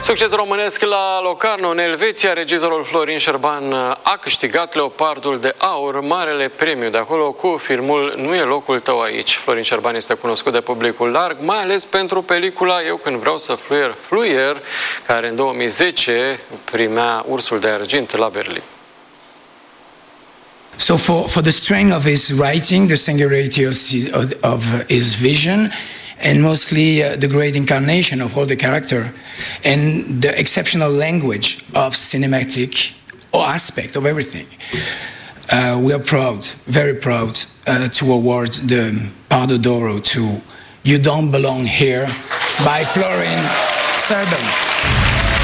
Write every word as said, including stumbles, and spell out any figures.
Succes românesc la Locarno, în Elveția. Regizorul Florin Șerban a câștigat Leopardul de Aur, marele premiu de acolo, cu filmul Nu e locul tău aici. Florin Șerban este cunoscut de publicul larg, mai ales pentru pelicula Eu când vreau să fluier, fluier, care în două mii zece primea Ursul de Argint la Berlin. So for, for the strength of his writing, the singularity of his, of his vision, and mostly uh, the great incarnation of all the character, and the exceptional language of cinematic or aspect of everything, uh, we are proud, very proud, uh, to award the Pardo d'Oro to You Don't Belong Here by Florin Șerban.